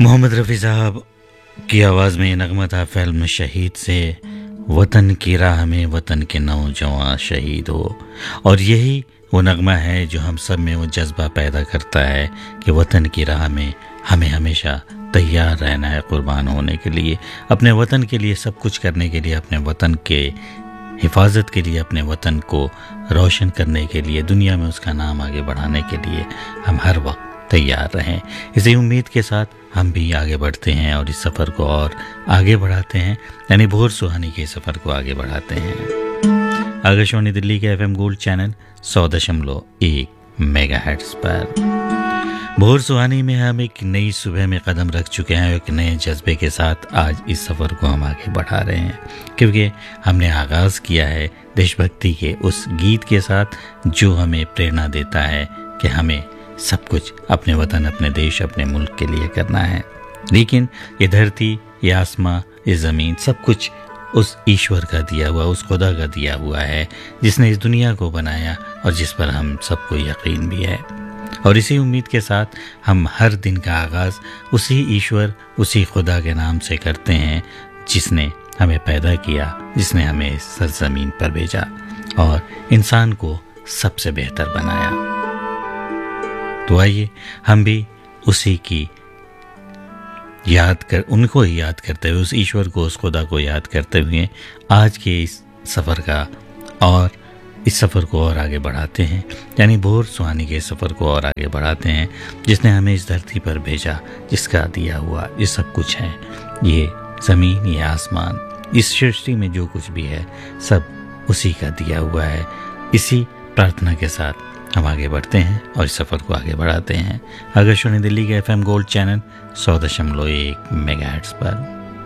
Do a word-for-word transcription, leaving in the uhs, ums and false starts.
मोहम्मद रफ़ी साहब की आवाज़ में ये नगमा था फिल्म शहीद से। वतन की राह में वतन के नौजवान शहीद हो, और यही वो नगमा है जो हम सब में वो जज्बा पैदा करता है कि वतन की राह में हमें हमेशा तैयार रहना है कुर्बान होने के लिए, अपने वतन के लिए सब कुछ करने के लिए, अपने वतन के हिफाजत के लिए, अपने वतन को रोशन करने के लिए, दुनिया में उसका नाम आगे बढ़ाने के लिए हम हर वक्त तैयार रहें। इसी उम्मीद के साथ हम भी आगे बढ़ते हैं और इस सफ़र को और आगे बढ़ाते हैं, यानी भोर सुहानी के सफ़र को आगे बढ़ाते हैं। आकाशवाणी दिल्ली के एफएम गोल्ड चैनल सौ दशमलव एक मेगाहर्ट्ज़ पर भोर सुहानी में हम एक नई सुबह में कदम रख चुके हैं। एक नए जज्बे के साथ आज इस सफ़र को हम आगे बढ़ा रहे हैं, क्योंकि हमने आगाज़ किया है देशभक्ति के उस गीत के साथ जो हमें प्रेरणा देता है कि हमें सब कुछ अपने वतन, अपने देश, अपने मुल्क के लिए करना है। लेकिन ये धरती, ये आसमां, ये ज़मीन, सब कुछ उस ईश्वर का दिया हुआ, उस खुदा का दिया हुआ है जिसने इस दुनिया को बनाया और जिस पर हम सबको यकीन भी है। और इसी उम्मीद के साथ हम हर दिन का आगाज़ उसी ईश्वर, उसी खुदा के नाम से करते हैं जिसने हमें पैदा किया, जिसने हमें इस सरज़मीन पर भेजा और इंसान को सबसे बेहतर बनाया। तो आइए हम भी उसी की याद कर उनको ही याद करते हुए, उस ईश्वर को, उस खुदा को याद करते हुए आज के इस सफ़र का और इस सफ़र को और आगे बढ़ाते हैं, यानी भोर सुहानी के सफ़र को और आगे बढ़ाते हैं, जिसने हमें इस धरती पर भेजा, जिसका दिया हुआ ये सब कुछ है, ये ज़मीन, ये आसमान, इस सृष्टि में जो कुछ भी है सब उसी का दिया हुआ है। इसी प्रार्थना के साथ हम आगे बढ़ते हैं और इस सफ़र को आगे बढ़ाते हैं। आकाशवाणी दिल्ली के एफएम गोल्ड चैनल सौ दशमलव एक मेगाहर्ट्ज़ पर